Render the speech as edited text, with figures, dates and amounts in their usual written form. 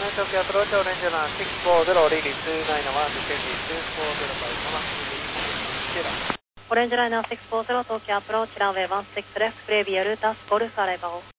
Tokyo approach, orange runner 640, release 91, descending 240, オレンジライナー640、東京アプローチ、ランウェイ16レフト、クレビアルータス、ゴルフアライバル。